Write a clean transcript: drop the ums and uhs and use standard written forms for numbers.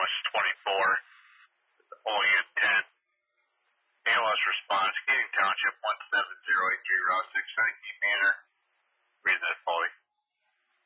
West 24, OEN 10. ALS response, Keating Township 17083, Route 69.